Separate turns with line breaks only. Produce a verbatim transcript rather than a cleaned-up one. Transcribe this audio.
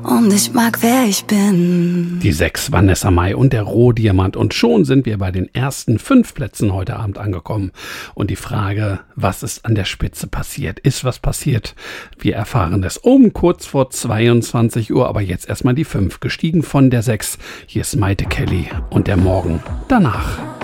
Und ich mag, wer ich bin.
Die sechs, Vanessa Mai und der Rohdiamant. Und schon sind wir bei den ersten fünf Plätzen heute Abend angekommen. Und die Frage, was ist an der Spitze passiert? Ist was passiert? Wir erfahren es um kurz vor zweiundzwanzig Uhr. Aber jetzt erstmal die fünf. Gestiegen von der sechs. Hier ist Maite Kelly und der Morgen danach.